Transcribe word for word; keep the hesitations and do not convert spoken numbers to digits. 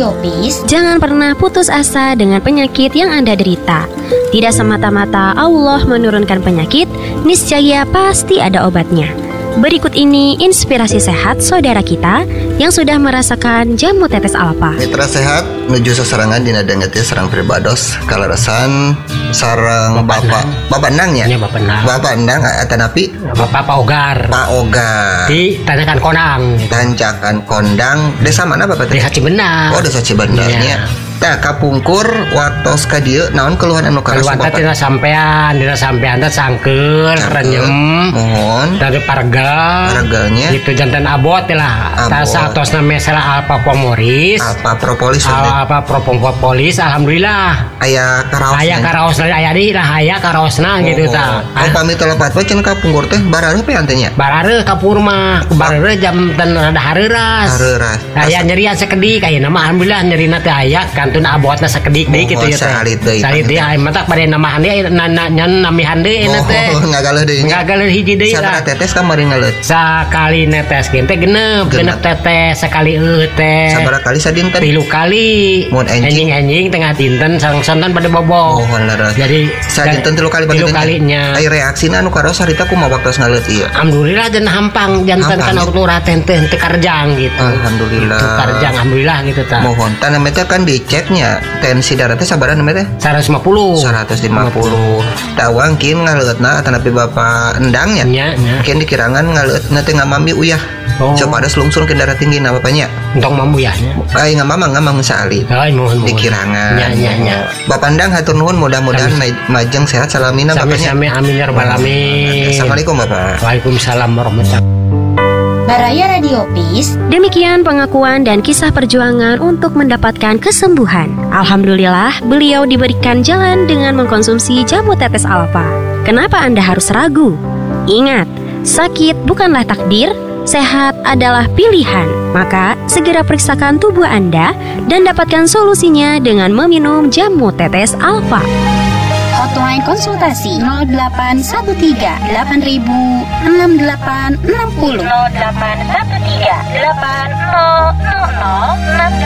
Radio Peace, jangan pernah putus asa dengan penyakit yang Anda derita. Tidak semata-mata Allah menurunkan penyakit, niscaya pasti ada obatnya. Berikut ini inspirasi sehat saudara kita yang sudah merasakan jamu tetes alfa. Mitra sehat menuju seserangan dina dengeti serang pribados kalarasan sarang bapak bapak endang ya. Iya bapak endang. Bapak endang atanapi Bapak Pak Ogar. Pak Ogar. Di Tanjakan Kondang. Tanjakan Kondang. Desa mana Bapak? Desa Cibendah. Oh, Desa Cibendarnya. Tah kapungkur waktos ka dieu naon keluhan anu keluhan teh tina sampean, dina sampean teh sangkeul, renyem, mohon dari parga, parganya gitu jantan abot lah. Tas atosna mesela alpa pomoris, alpa propolis, alpa propolis, alhamdulillah. Aya karaos, aya karaosna, aya di lah aya karaosna gitu tah. Oh pamit lepat we cenah kapungkur teh barareuh pe antenya. Barareuh kapur mah, barareuh jam ten rada hareuras. Hareuras. Aya nyerian sakedik ayeuna mah alhamdulillah nyerina teh aya kantun abotna sakedik deui kitu ya teh. Salit deui. Salit deui aya mah tak bade namahan deui nyan namihan deui eta teh. Oh ngagaleun deui. Ngagaleun hiji deui lah. Sabaraha tetes kamari ngaleut? Sakali netes ge teh genep, genep tetes sekali eueuh teh. Sabaraha kali sadinten? Tilu kali. Mun enjing-enjing tengah dinten sareng-sareng pada bobo. Oh leres. Jadi sadinten tilu kali tilu kalinya. Ai reaksina anu karaos harita kumaha waktos ngaleut ieu? Alhamdulillah dan hampang janten kana lurah teh teh teu karjang gitu. Alhamdulillah. Teu karjang alhamdulillah gitu tah. Mohon tanah teh kan diceknya tensi darah teh sabaraha namanya teh? seratus lima puluh. seratus lima puluh. Tawang kin ngaleutna atanapi Bapak endangnya. Nya nya. Kin dikirangan ngaleutna teh ngamami uyah. Oh. Coba ada selungsung ke darah tinggi na bapaknya. Entong mambu ya. Ai ngamama ngamang saali. Ai mohon dikirangan. Nya nya nya. Bapak endang hatur nuhun mudah-mudahan majeng sehat salamina bapaknya. Sami-sami amin ya rabbal alamin. Assalamualaikum Bapak. Waalaikumsalam warahmatullahi wabarakatuh. Baraya Radio Peace. Demikian pengakuan dan kisah perjuangan untuk mendapatkan kesembuhan. Alhamdulillah, beliau diberikan jalan dengan mengkonsumsi jamu tetes alfa. Kenapa Anda harus ragu? Ingat, sakit bukanlah takdir, sehat adalah pilihan. Maka, segera periksakan tubuh Anda dan dapatkan solusinya dengan meminum jamu tetes alfa. Hotline konsultasi nol delapan satu tiga delapan ribu enam delapan enam nol. nol delapan satu tiga delapan nol nol nol enam